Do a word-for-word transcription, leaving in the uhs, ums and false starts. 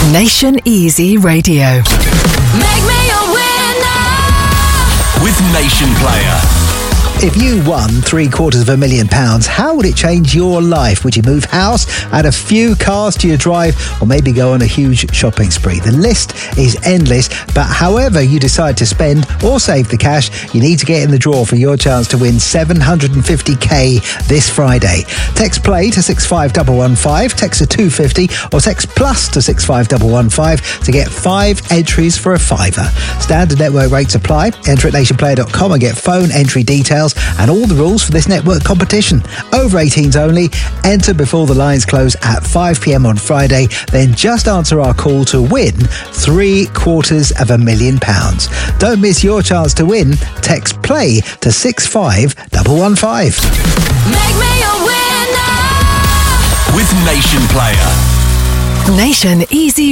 Nation Easy Radio. Make me a winner with Nation Player. If you won three quarters of a million pounds, how would it change your life? Would you move house, add a few cars to your drive, or maybe go on a huge shopping spree? The list is endless, but however you decide to spend or save the cash, you need to get in the draw for your chance to win seven hundred fifty k this Friday. Text play to six five one one five, text to two fifty, or text plus to six five one one five to get five entries for a fiver. Standard network rates apply. Enter at nation player dot com and get phone entry details and all the rules for this network competition. Over eighteens only. Enter before the lines close at five p.m. on Friday. Then just answer our call to win three quarters of a million pounds. Don't miss your chance to win. Text play to six five one one five. Make me a winner with Nation Player. Nation Easy